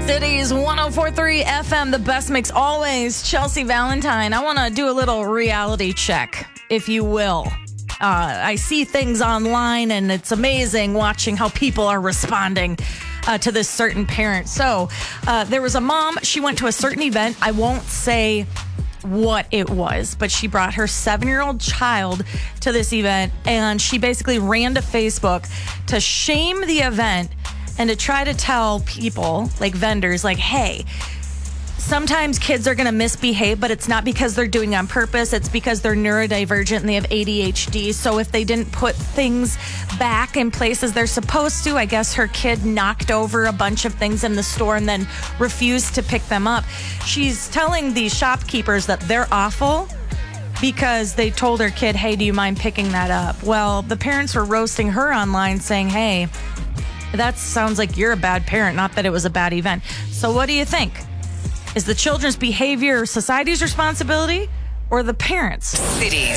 Cities 104.3 FM, the best mix always. Chelsea Valentine. I want to do a little reality check, if you will. I see things online, and it's amazing watching how people are responding to this certain parent. So there was a mom. She went to a certain event. I won't say what it was, but she brought her 7-year-old child to this event, and she basically ran to Facebook to shame the event and to try to tell people, like vendors, like, hey, sometimes kids are going to misbehave, but it's not because they're doing it on purpose. It's because they're neurodivergent and they have ADHD. So if they didn't put things back in places they're supposed to, I guess her kid knocked over a bunch of things in the store and then refused to pick them up. She's telling these shopkeepers that they're awful because they told her kid, hey, do you mind picking that up? Well, the parents were roasting her online saying, hey, that sounds like you're a bad parent, not that it was a bad event. So what do you think? Is the children's behavior society's responsibility or the parents'? Cities.